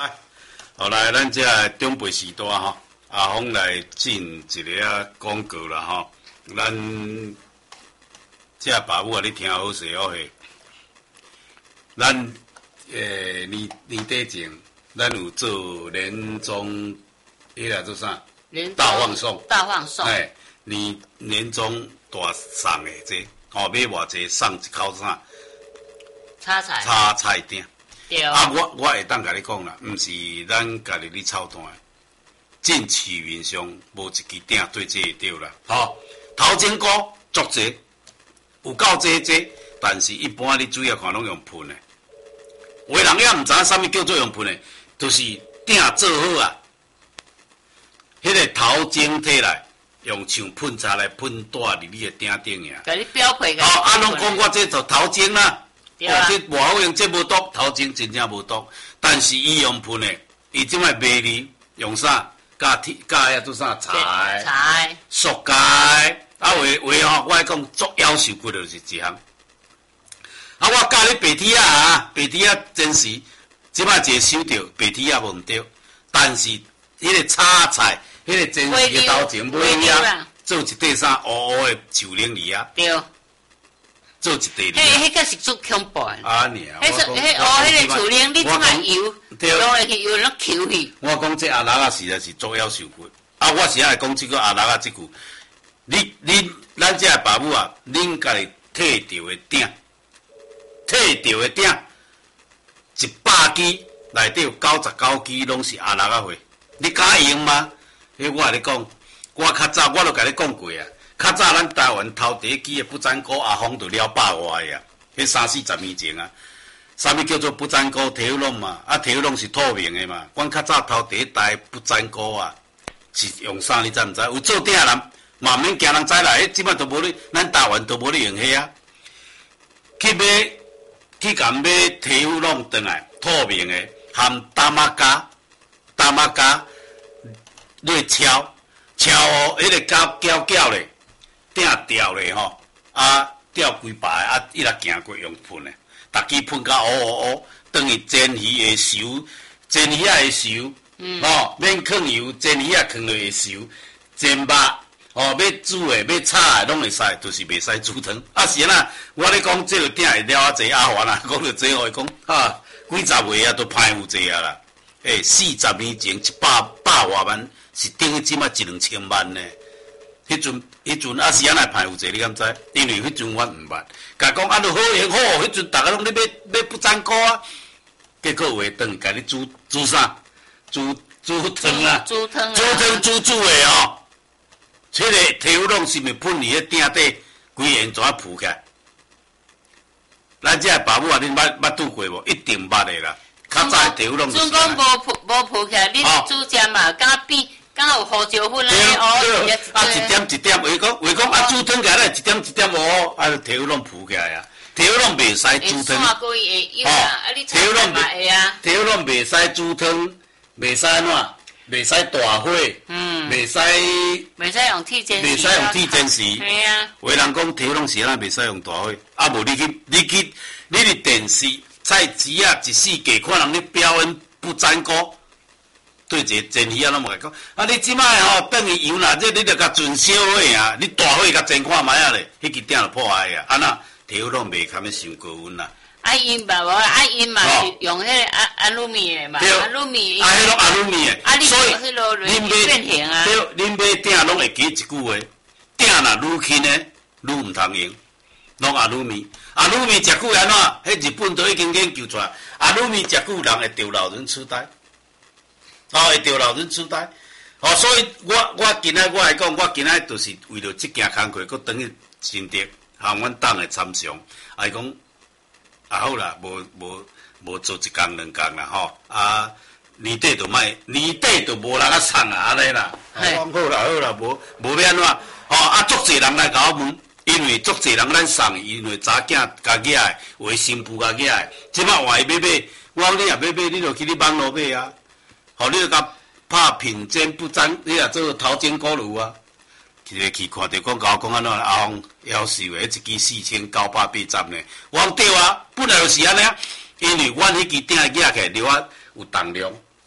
好来，咱这中辈时代吼，阿峰来进一个广告啦吼。咱这爸母啊，你听好势哦嘿。咱年底前，咱有做年终，迄个做啥？大放送。 大放送。 哎，年终大送的这，哦，买偌济送一口啥？炒菜店。 对。 啊，我会当甲你讲啦，毋是咱家己咧操蛋，进市面上无一支店对这会对啦。吼，头前菇足济，有够济，但是一般你主要看拢用喷的。有的人也毋知影啥物叫做用喷的，就是店做好啊，迄个头前摕来，用像喷茶来喷带伫你的店顶尔。 甲你标配个。 哦，啊，拢讲我这就头前啦。 对啊， 这无好用，这无毒，头前真正无毒。但是伊用喷的，伊即摆卖你用啥？加遐做啥？柴、塑胶。啊，话吼，我讲足夭寿骨就是一项。啊，我教你白铁啊，白铁真是即摆一个收着，白铁无毋对。但是迄个炒菜，迄个真是个头前买啊，做一块啥乌乌的树灵梨啊。对。做一地里， 迄个是足恐怖的。 啊，你啊， 迄个树林，你即摆油，用来去油，拢抽去。 我讲这阿拉啊，实在是足夭寿骨。啊，我是爱讲这个阿拉啊，这句，咱这爸母啊，恁家己摕到的鼎，100支内底有99支拢是阿拉啊货，你敢用吗？迄我跟你讲，我较早我都甲你讲过啊。较早咱台湾头第一支的不粘锅阿峰就了100外啊，迄30-40年前啊，啥物叫做不粘锅？体育拢嘛，啊体育拢是透明的嘛。阮较早头第一台不粘锅啊，是用啥你知毋知？有做鼎人嘛免惊人知啦，迄即摆都无咧，咱台湾都无咧用迄啊。去甲买体育拢转来，透明的，含大马甲落敲哦，迄个搅咧。鼎掉咧吼，啊掉规排啊，伊若行过用喷咧，逐支喷甲乌，等于煎鱼的熟，煎鱼仔的熟，吼免放油，煎鱼仔放落会熟，煎肉，吼要煮的要炒的拢会使，就是袂使煮汤。啊是啊，我咧讲这个鼎会了啊济阿环啊，讲到这互伊讲哈，几十岁啊都歹有济啊啦，40年前100外万，是等于即摆1-2000万呢。迄阵啊是安尼歹有济，你敢知？因为迄阵我毋捌，甲讲啊，著好用好，迄阵逐个拢咧买不粘锅啊。结果有下顿甲你煮啥？煮汤啊！煮汤煮的哦。迄个体育拢是咪喷伫迄鼎底，规个怎啊浮起来？咱这爸母啊，恁捌拄过无？一定捌的啦。较早体育拢是。 阵讲无浮起来，你煮食嘛，敢变？敢有胡椒粉咧？哦， 啊一点，话讲啊煮汤起来一点哦，啊体育拢浮起来啊，体育拢袂使煮汤。体育拢会啊，体育拢袂使煮汤，袂使安怎？袂使大火，袂使用铁煎， 袂使用铁煎时。 系啊， 有的人讲体育拢是安，袂使用大火，啊无你的电视菜市啊，一世界看人咧表演不粘锅。对一个煎鱼啊，拢无甲讲。啊，你即摆吼，等于油啦，这你着甲准小火啊，你大火甲煎看卖啊咧，迄支鼎就破坏啊。啊那体育拢袂堪要伤高温啦。 啊因嘛无，啊因嘛是用迄个阿鲁米的嘛，阿鲁米。 啊，迄种阿鲁米的。 啊，你迄落变形啊。 对，恁买鼎拢会记一句话：鼎若愈轻的，愈毋通用。拢阿鲁米，阿鲁米食久安怎？迄日本都已经研究出来，阿鲁米食久人会得老人痴呆。会着老人痴呆，所以我今仔我来讲，我今仔就是为了即件工课，佮等于新竹向阮党的参详，啊讲啊好啦，无做一工两工啦吼，啊年底就无人啊送啊安尼啦，我好啦，无要安怎，啊足济人来甲我问，因为足济人咱送，因为查囝家囝的，为新妇家囝的，即摆换伊要买，我讲你若要买，你就去你网络买啊。好，你著甲拍品煎不粘，你若做头煎锅炉啊，去看着广告讲安怎阿峰夭寿的，一支4980呢。我讲对啊，本来就是安尼啊，因为阮迄支鼎举起来了啊有重量，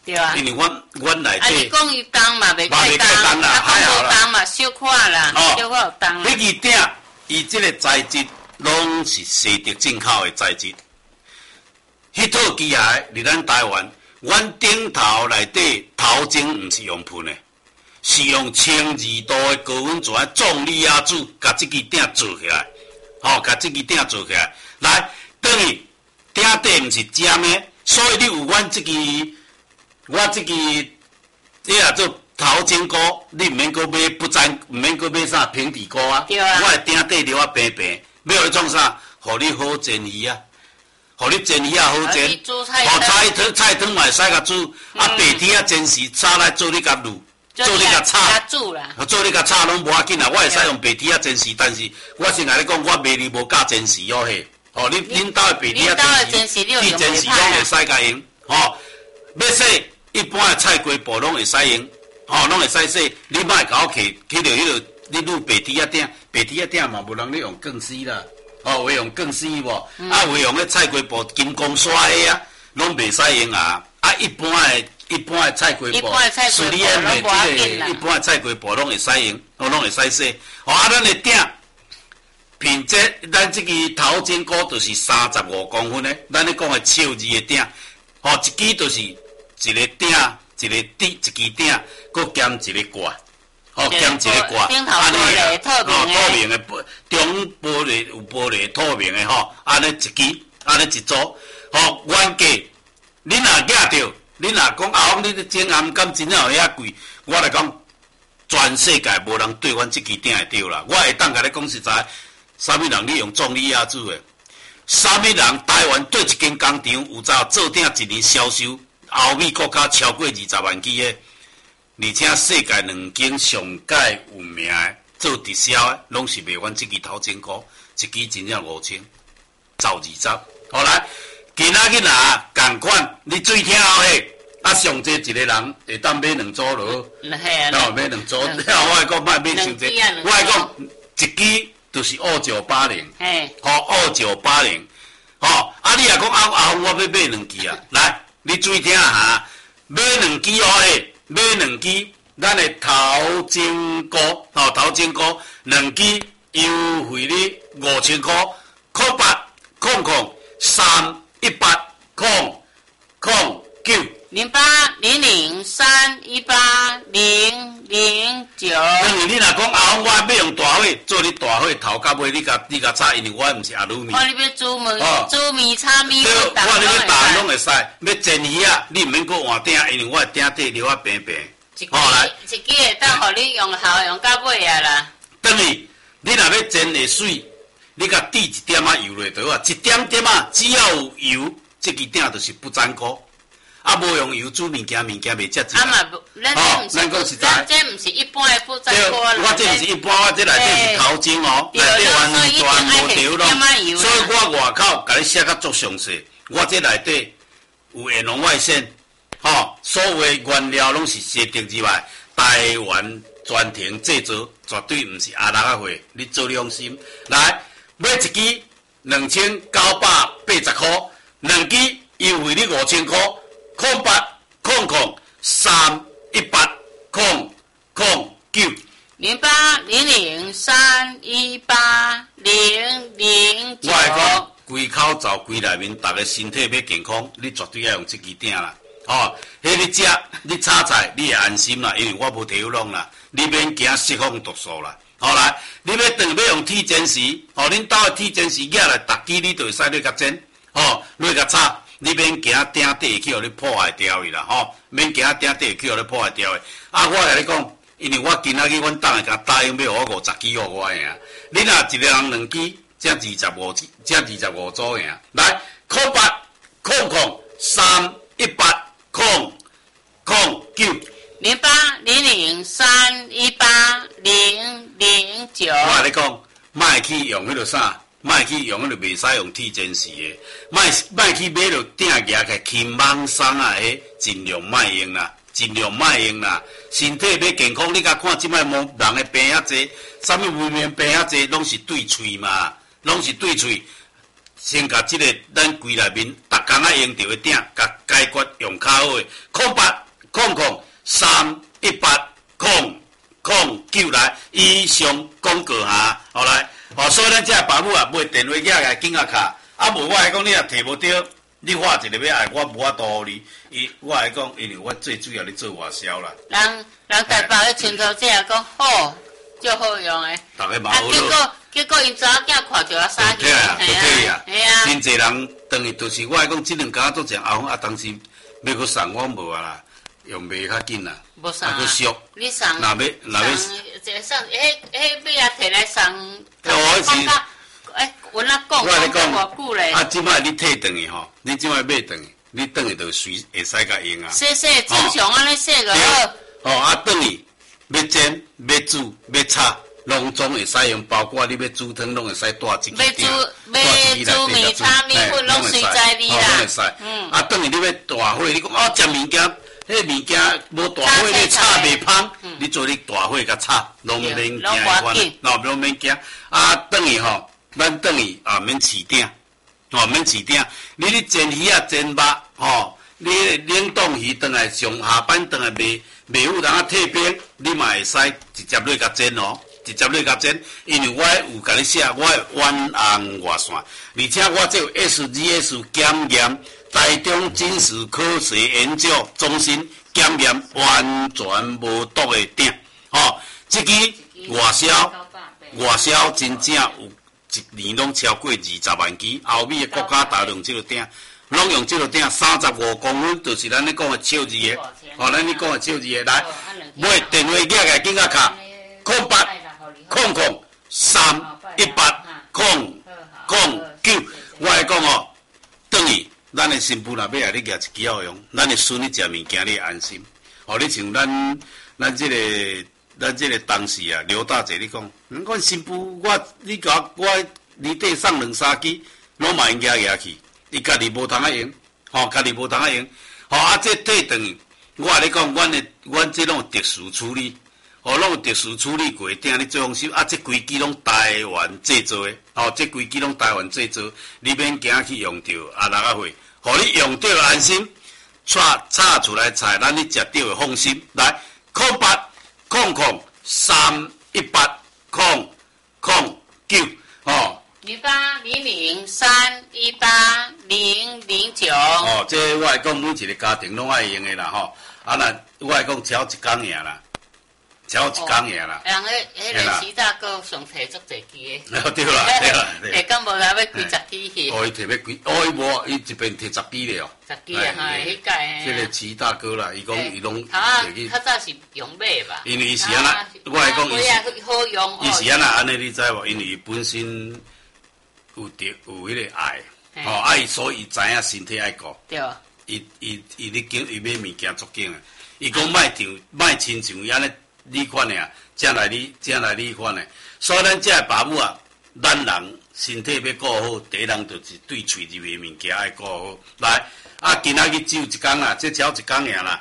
对啊。 因为阮内底。 你讲伊重嘛，袂太重啦，还好啦。 重嘛，小块啦，小块有重啦。 你去顶，伊即个材质拢是西德进口的材质。迄套机械伫咱台湾，阮顶头内底头前毋是用喷的，是用12度的高温泉重力压铸，甲即支鼎做起来，甲即支鼎做起来，来等于鼎底毋是尖的，所以你有阮即支，我即支，你若做头前锅，你毋免搁买不粘，毋免搁买啥平底锅啊，我的鼎底留啊平平，要你创啥？互你好煎鱼啊！互你煎鱼啊好煎，菜汤嘛会使甲煮，白铁啊煎时炒来做你甲卤，做你甲炒，做你甲炒拢无要紧啦。我会使用白铁啊煎时，但是我先甲你讲，我卖你无教煎时哦嘿。恁兜的白铁啊煎时，你煎时拢会使甲用。要洗一般的菜瓜布拢会使用，拢会使洗。你莫甲我摕到迄个，你卤白铁啊鼎，白铁啊鼎嘛无人咧用更丝啦。会用更丝无？会用迄菜瓜布金光刷的啊，拢袂使用啊。一般的菜瓜布，水里的即个一般的菜瓜布拢会使用，拢会使洗。咱的鼎品质，咱即个头前锅就是35公分的，咱咧讲的超字的鼎，一支就是一个鼎，一支鼎，搁兼一个挂。兼一个挂，安尼透明的，中玻璃有玻璃透明的安尼一支，安尼一组，原价，你若举着，你若讲你煎咸敢真正有遐贵，我来讲，全世界无人对阮即支鼎会对啦。我会当甲你讲实在，啥物人你用重力压铸的，啥物人台湾对一间工厂有做鼎一年销售欧美国家超过20万支的。而且世界2间上界有名的做直销的，拢是卖阮即支头前锅，一支真正5000，走20。好来，今仔日共款，你水听后嘿，上济一个人会当买2组咯，买2组。我会讲莫买伤济，我会讲一支就是5980，5980，你若讲我要买2支啊，来，你水听下，买2支嘿。买2支，咱的头前锅头前锅2支优惠你5000块，0800318009。 0800318009。 等于你若讲我要用大火做你大火头到尾，你甲炒，因为我毋是阿鲁米。 你要煮面炒面， 我你要打拢会使。要煎鱼啊，你毋免搁换鼎，因为我鼎底留啊平平。 来，一支会当互你用好用到尾啊啦。 等于你若要煎的水，你甲滴一点油落就啊，一点点只要有油，这支鼎就是不粘锅。无用油煮物件袂遮济。 咱讲实在，这毋是一般的不粘锅啦。 我这毋是一般，我这内底是头前内底完全无调咯。所以我外口甲你写甲足详细，我这内底有烟红外线，所有的原料拢是西德之外，台湾专庭制作，绝对毋是阿六啊货，你做你放心。来，买一支2980块，2支优惠你5000块。0800318009。 0800318009。 我会讲，规口罩规内面，大家身体要健康，你绝对要用这支鼎啦。迄你食，你炒菜你会安心啦，因为我无提弄啦，你免惊释放毒素啦。来，你要用铁煎时，恁兜的铁煎时举来逐支你就会使落甲煎，落甲炒。你免惊鼎底会去互你破坏掉去啦，免惊鼎底会去互你破坏掉去。我甲你讲，因为我今仔日阮当下甲答应要我50支互我赢。你若一个人2支，才25组赢。来，0800318009。 0800318009。 我甲你讲，莫去用迄个啥。莫去用迄个袂使用铁煎时的，莫去买着鼎夹起轻网送啊！尽量莫用啦，身体要健康，你甲看即摆人的病遐济，啥物门面病遐济，拢是对喙嘛，拢是对喙。 先甲即个咱柜内面逐工啊用着的鼎，甲解决用较好的08003809来以上广告下，好来，所以咱这爸母啊，买电话寄来紧啊卡，啊无我来讲，你若摕无着，你画一个要爱，我无法度互你。我来讲，因为我最主要咧做外销啦。 人台北咧村头这讲好，足好用诶。 大家嘛好乐。 结果因查某囝看着啊杀去， 系啊，真侪人当然就是我来讲，即两家都正后啊，当时要去送我无啊啦，用袂较紧啦， 无送啊，去俗。 你送， 若要， 这送，迄尾啊摕来送。 我是， 阮啊讲偌久咧。 啊，即摆你退转去吼，你即摆买转去，你转去就随会使甲用啊。 洗正常安尼洗就好。 哦，啊，转去要煎、要煮、要炒。拢总会使用，包括你要煮汤，拢会使带一支鼎， 要煮面、炒面粉，拢随在你啦。 拢会使。啊，等于你要大火，你讲食物件，迄物件无大火你炒袂芳，你做你大火甲炒，拢免惊款，拢免惊。啊，等于吼，咱等于啊免饲鼎，免饲鼎。你煎鱼啊、煎肉，你冷冻鱼转来上下班转来袂有人啊退冰，你嘛会使直接落甲煎哦。直接你甲煎，因为我有甲你写，我远红外线，而且我这有 SGS 检验，台中金属科学研究中心检验完全无毒的鼎，这支外销真正有一年拢超过20万支，欧美的国家大陆这个鼎，拢用这个鼎35公分，就是咱咧讲的超字的，咱咧讲的超字的，来买电话寄来紧甲卡08003809，我来讲等于咱的新妇若要来你举一支好用，咱的孙你食物件你会安心。你像咱这个当时啊，刘大姐你讲，阮新妇你甲我年底送2-3支，拢嘛应该去，伊家己无通啊用，家己无通啊用，这退转去，我甲你讲，阮这种特殊处理。拢有特殊处理过鼎，你做放心。这规支拢台湾制作的，这规支拢台湾制作，你免惊去用到6岁，互你用到安心。炒出来菜，咱你食到会放心。来08003809， 0800380009。 这我来讲，每一个家庭拢爱用的啦，我来讲，超一工尔啦。超一工尔啦， 人迄个徐大哥上摕足侪支的， 对啦。 摕敢无啦要几十支去？ 伊摕要几？伊无，伊一边摕10支了哦。 10支啊，迄届。 这个徐大哥啦，伊讲伊拢摕去。较早是用买吧？ 因为伊是安那，我来讲伊是好用。 伊是安那安尼，你知无？因为伊本身有迄个爱，爱所以知影身体爱顾。 对。 伊咧经伊买物件足紧的，伊讲卖亲像伊安尼。你款的啊，正来你款的，所以咱这爸母啊，咱人身体要顾好，第一人就是对喙入的物件爱顾好。来，今仔日只有一工啦，这超一工尔啦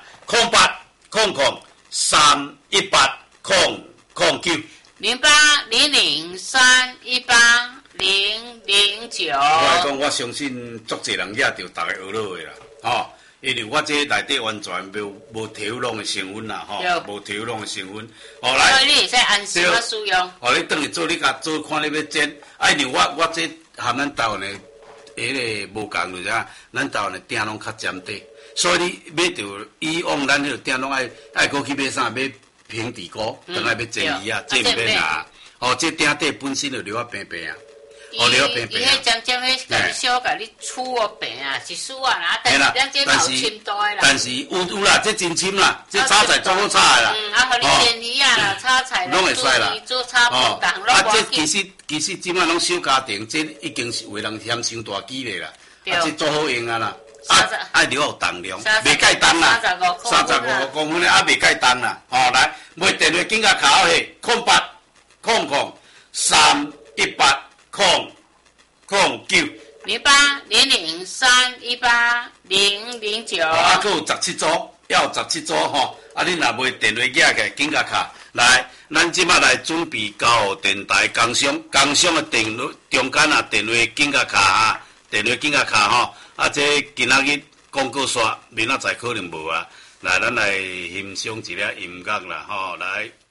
，08003809。 我来讲，我相信足侪人惹着大家学落的啦，因为我这内底完全无调拢的成分啦，无调拢的成分。来， 所以你会使安心啊使用。 你等于做你甲做看你要煎，因为我这含咱台湾的迄个无共就是咱台湾的鼎拢较尖底，所以你买着以往咱迄个鼎拢爱过去买啥买平底锅，等下要煎鱼啊，这毋免啊。这鼎底本身就留啊平平啊。 伊迄渐渐迄甲你小甲你厝平啊，是输啊啦，但是咱这嘛有深度的啦。 但是有啦，这真深啦，这炒菜做好炒的啦。 互你煎鱼啊啦，炒菜啦，做炒饭当拢这其实即摆拢小家庭，这已经是为人嫌伤大机咧啦。这做好用啊啦。爱留有重量，袂介重啦，35公分咧，袂介重啦。来，买电话紧甲卡好去，08003809。 0800380009。 还有17组，要有17组你若买电话寄个紧甲卡来，咱即摆来准备交电台工商的电中间电话紧甲卡电话紧甲卡吼，啊，这今仔日广告煞，明仔载可能无啊。来，咱来欣赏一粒音乐啦，吼，来。